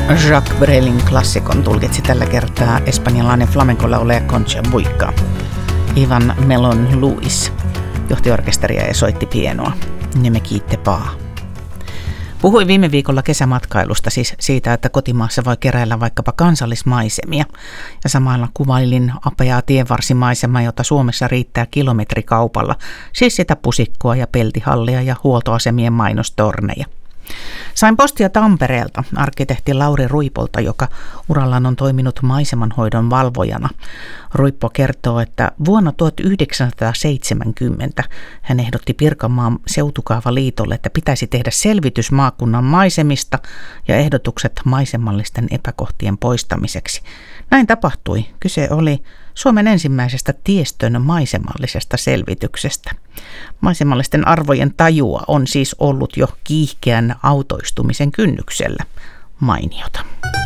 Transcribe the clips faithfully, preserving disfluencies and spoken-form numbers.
Jacques Brelin klassikon tulkitsi tällä kertaa espanjalainen flamenco-laulaja Concha Buica. Ivan Melon Luis johti orkesteria ja soitti pienoa. Ne me kiitte paa. Puhuin viime viikolla kesämatkailusta, siis siitä, että kotimaassa voi keräillä vaikkapa kansallismaisemia. Ja samalla kuvailin apeaa tienvarsimaisemaa, jota Suomessa riittää kilometrikaupalla, siis sitä pusikkoa ja peltihallia ja huoltoasemien mainostorneja. Sain postia Tampereelta arkkitehti Lauri Ruipolta, joka urallaan on toiminut maisemanhoidon valvojana. Ruippo kertoo, että vuonna tuhatyhdeksänsataaseitsemänkymmentä hän ehdotti Pirkanmaan seutukaavaliitolle, että pitäisi tehdä selvitys maakunnan maisemista ja ehdotukset maisemallisten epäkohtien poistamiseksi. Näin tapahtui. Kyse oli Suomen ensimmäisestä tiestön maisemallisesta selvityksestä. Maisemallisten arvojen tajua on siis ollut jo kiihkeän autoistumisen kynnyksellä. Mainiota.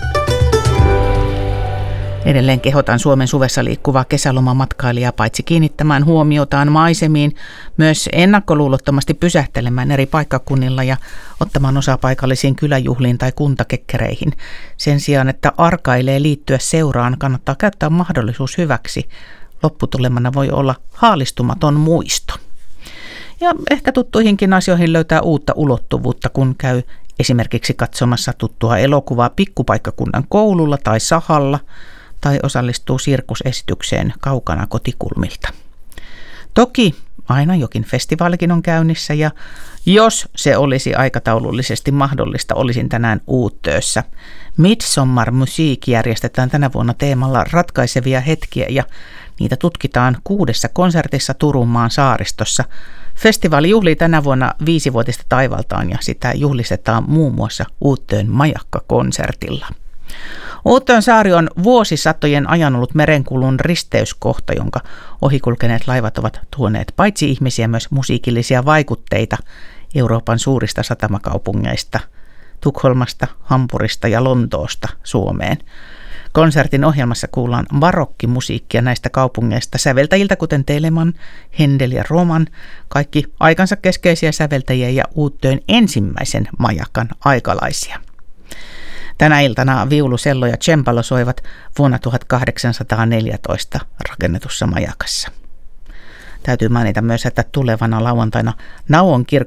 Edelleen kehotan Suomen suvessa liikkuvaa kesälomamatkailijaa paitsi kiinnittämään huomiotaan maisemiin, myös ennakkoluulottomasti pysähtelemään eri paikkakunnilla ja ottamaan osaa paikallisiin kyläjuhliin tai kuntakekkereihin. Sen sijaan, että arkailee liittyä seuraan, kannattaa käyttää mahdollisuus hyväksi. Lopputulemana voi olla haalistumaton muisto. Ja ehkä tuttuihinkin asioihin löytää uutta ulottuvuutta, kun käy esimerkiksi katsomassa tuttua elokuvaa pikkupaikkakunnan koululla tai sahalla, tai osallistuu sirkusesitykseen kaukana kotikulmilta. Toki aina jokin festivaalikin on käynnissä, ja jos se olisi aikataulullisesti mahdollista, olisin tänään Uuttöössä. Midsommar Musik järjestetään tänä vuonna teemalla ratkaisevia hetkiä, ja niitä tutkitaan kuudessa konsertissa Turunmaan saaristossa. Festivaali juhlii tänä vuonna viisivuotista taivaltaan, ja sitä juhlistetaan muun muassa Uuttöön majakkakonsertilla. Uuttöön saari on vuosisatojen ajan ollut merenkulun risteyskohta, jonka ohikulkeneet laivat ovat tuoneet paitsi ihmisiä myös musiikillisia vaikutteita Euroopan suurista satamakaupungeista, Tukholmasta, Hampurista ja Lontoosta Suomeen. Konsertin ohjelmassa kuullaan barokkimusiikkia näistä kaupungeista säveltäjiltä kuten Telemann, Händel ja Roman, kaikki aikansa keskeisiä säveltäjiä ja Uuttöön ensimmäisen majakan aikalaisia. Tänä iltana viulu, sello ja cembalo soivat vuonna tuhatkahdeksansataaneljätoista rakennetussa majakassa. Täytyy mainita myös, että tulevana lauantaina Nauon kirkon